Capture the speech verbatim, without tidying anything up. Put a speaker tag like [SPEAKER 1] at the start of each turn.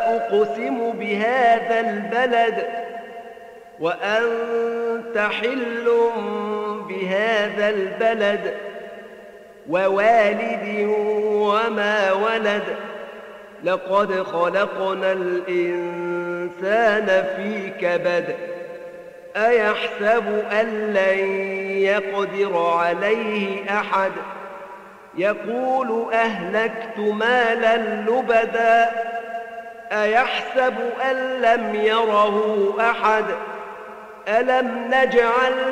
[SPEAKER 1] أقسم بهذا البلد وأنت حل بهذا البلد ووالد وما ولد لقد خلقنا الإنسان في كبد أيحسب أن لن يقدر عليه أحد يقول أهلكت مالا لبدا أيحسب أن لم يره أحد ألم نجعل